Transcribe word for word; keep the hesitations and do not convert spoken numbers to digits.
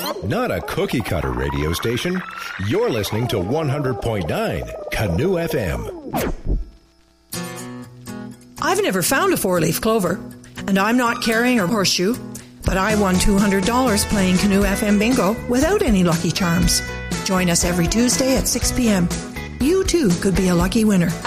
Not a cookie-cutter radio station. You're listening to one hundred point nine Canoe F M. I've never found a four-leaf clover, and I'm not carrying a horseshoe, but I won two hundred dollars playing Canoe F M Bingo without any Lucky Charms. Join us every Tuesday at six p.m. You too could be a lucky winner.